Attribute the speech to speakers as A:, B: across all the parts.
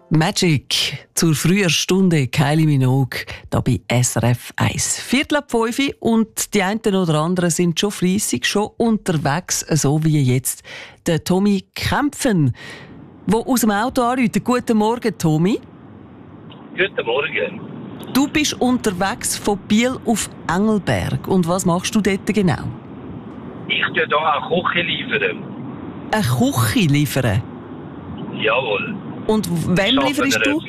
A: Magic zur frühen Stunde, Kylie Minogue, da bei SRF 1. 4:45 und die einen oder anderen sind schon fleissig, schon unterwegs, so wie jetzt der Tommy Kämpfen, der aus dem Auto anruft. Guten Morgen, Tommy.
B: Guten Morgen.
A: Du bist unterwegs von Biel auf Engelberg. Und was machst du dort genau?
B: Ich tue hier eine Küche liefern.
A: Eine Küche liefern?
B: Jawohl.
A: Und wem lieferst du?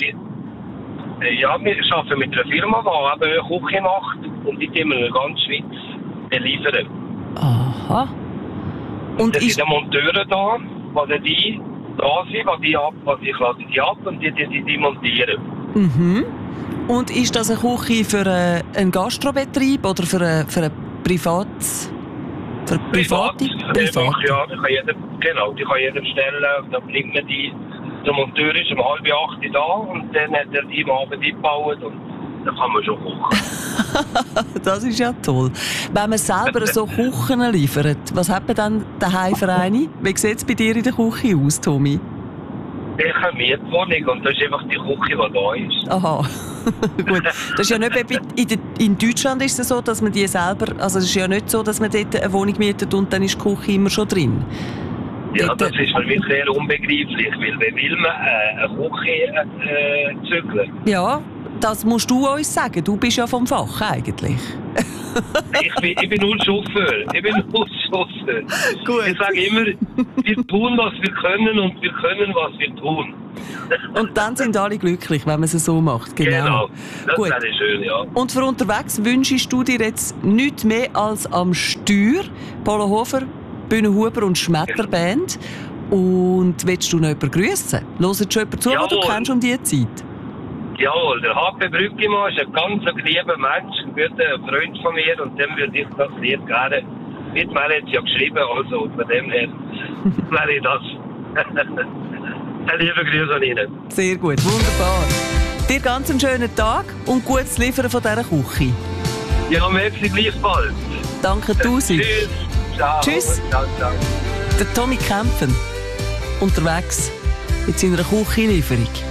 B: Ja, wir arbeiten mit einer Firma, die eben eine Küche macht und die tun wir in der ganzen Schweiz beliefern.
A: Aha. Und
B: das sind die Monteure da, die da sind, ich lade die ab und die montieren.
A: Mhm. Und ist das eine Küche für einen Gastrobetrieb oder für ein privates? Für private?
B: Ja, die kann jeder bestellen. Dann bringt man die. Der Monteur ist um 7:30 da und dann hat er die am Abend eingebaut und dann kann man schon kochen.
A: Das ist ja toll. Wenn man selber so Küchen liefert, was hat man dann daheim für eine? Wie sieht es bei dir in der Küche aus, Tommy?
B: Ich habe eine Mietwohnung und das ist einfach die Küche, die da ist.
A: Aha. Gut. Das ist ja nicht in Deutschland ist es so, dass man die selber, also es ist ja nicht so, dass man dort eine Wohnung mietet und dann ist die Küche immer schon drin.
B: Ja, das ist für mich sehr unbegreiflich, weil wie will man eine Küche zügeln?
A: Ja, das musst du uns sagen. Du bist ja vom Fach eigentlich.
B: Ich bin nur Chauffeur. Gut. Ich sage immer, wir tun, was wir können und wir können, was wir tun.
A: Und dann sind alle glücklich, wenn man es so macht.
B: Genau. Das wäre schön, ja.
A: Und für unterwegs wünschst du dir jetzt nichts mehr als am Steuer Polo Hofer, Bühnenhuber und Schmetterband. Und willst du noch jemanden grüssen? Hört schon jemand zu, den du kennst um diese Zeit?
B: Jawohl, der HP Brüggemann ist ein ganz lieber Mensch, ein guter Freund von mir und dem würde ich das Lied gerne mit mir jetzt ja geschrieben, also von dem her wäre ich das. Ein lieber Grüß an Ihnen.
A: Sehr gut, wunderbar. Dir ganz einen schönen Tag und gutes Liefern von dieser Küche.
B: Ja, merci gleichfalls.
A: Danke tausend.
B: Tschüss. Ciao.
A: Tschüss.
B: Ciao, ciao.
A: Der Tommy Kämpfen unterwegs mit seiner Küchenlieferung.